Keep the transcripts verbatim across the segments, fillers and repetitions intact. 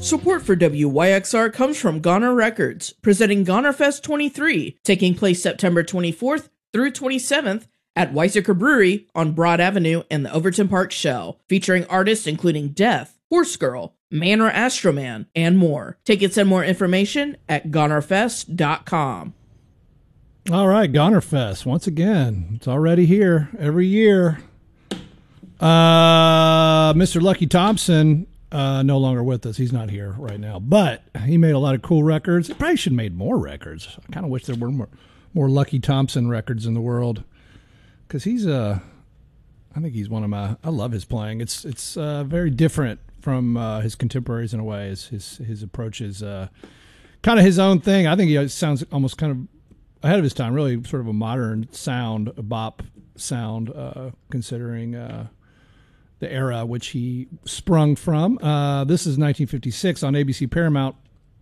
Support for W Y X R comes from Goner Records, presenting Goner Fest twenty-three, taking place September twenty-fourth through twenty-seventh at Weizsäcker Brewery on Broad Avenue in the Overton Park Shell, featuring artists including Death, Horse Girl, Man or Astroman, and more. Tickets and more information at goner fest dot com. All right, Goner Fest, once again. It's already here every year. Uh, Mister Lucky Thompson, uh, no longer with us. He's not here right now, but he made a lot of cool records. He probably should have made more records. I kind of wish there were more, more Lucky Thompson records in the world, because he's uh, I think he's one of my. I love his playing. It's it's uh, very different from uh, his contemporaries in a way. His his, his approach is uh, kind of his own thing. I think he sounds almost kind of ahead of his time. Really, sort of a modern sound, a bop sound, uh, considering. Uh, the era which he sprung from. Uh, this is nineteen fifty-six on A B C Paramount.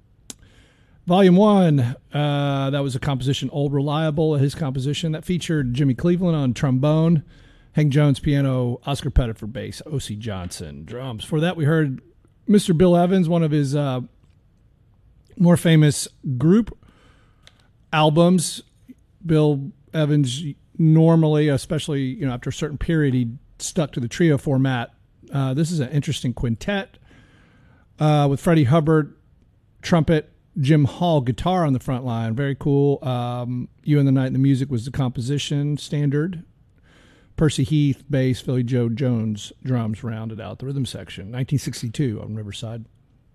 Volume one, uh, that was a composition, Old Reliable, his composition. That featured Jimmy Cleveland on trombone, Hank Jones piano, Oscar Pettiford bass, O C Johnson drums. For that we heard Mister Bill Evans, one of his uh, more famous group albums. Bill Evans normally, especially you know after a certain period, he stuck to the trio format. Uh, this is an interesting quintet uh, with Freddie Hubbard, trumpet, Jim Hall, guitar on the front line. Very cool. Um, You and the Night and the Music was the composition standard. Percy Heath, bass, Philly Joe Jones, drums rounded out the rhythm section. nineteen sixty-two on Riverside.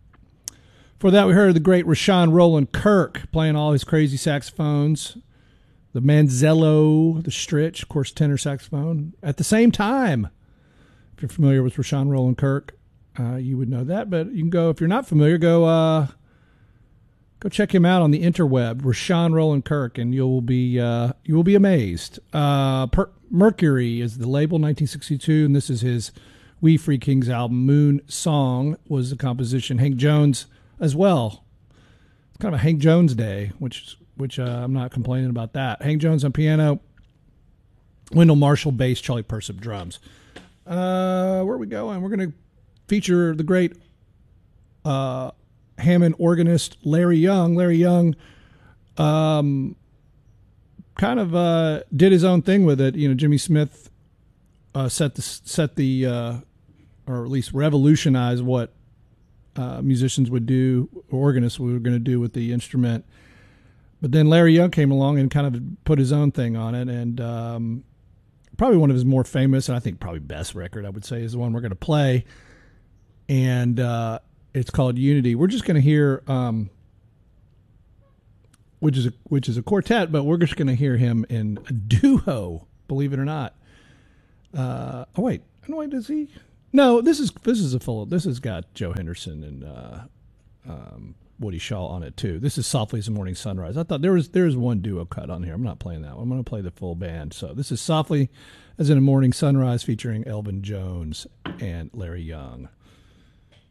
For that, we heard the great Rashawn Roland Kirk playing all his crazy saxophones. The Manzello, the Stritch, of course, tenor saxophone. At the same time, if you're familiar with Rashawn Roland Kirk, uh, you would know that. But you can go, if you're not familiar, go uh, go check him out on the interweb, Rashawn Roland Kirk, and you'll be uh, you will be amazed. Uh, per- Mercury is the label, nineteen sixty-two, and this is his We Free Kings album. Moon Song was the composition. Hank Jones as well. It's kind of a Hank Jones day, which is which uh, I'm not complaining about that. Hank Jones on piano, Wendell Marshall bass, Charlie Persip drums. Uh, where are we going? We're going to feature the great uh, Hammond organist Larry Young. Larry Young um, kind of uh, did his own thing with it. You know, Jimmy Smith uh, set the set the uh, or at least revolutionized what uh, musicians would do, organists were going to do with the instrument. But then Larry Young came along and kind of put his own thing on it, and um, probably one of his more famous, and I think probably best record, I would say, is the one we're going to play, and uh, it's called Unity. We're just going to hear, um, which is a, which is a quartet, but we're just going to hear him in a duo, believe it or not. Uh, oh wait, no wait, does he? No, this is this is a full. This has got Joe Henderson and. Uh, um, Woody Shaw on it too. This is Softly as the Morning Sunrise. I thought there was there was one duo cut on here. I'm not playing that one. I'm going to play the full band. So this is Softly as in a Morning Sunrise featuring Elvin Jones and Larry Young.